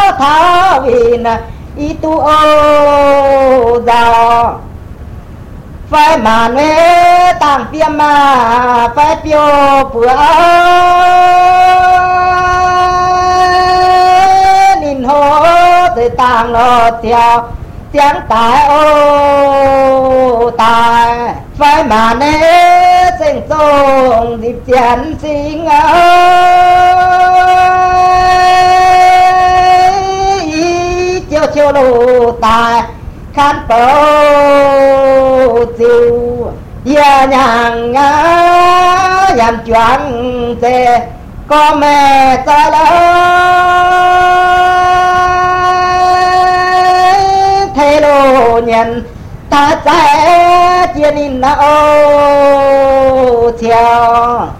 tháo vì ý tu ô giàu phải mà nế tàng tiêm mà phải piêu bữa nín hô từ tàng nó theo tiếng tài ô tài phải mà nế sinh sông dịp chén sinh chiêu chiêu lù tài khán bầu chiều nhà nhàng nhàn choáng tê có mẹ ta lớn thế lô nhận ta sẽ chia nín ô theo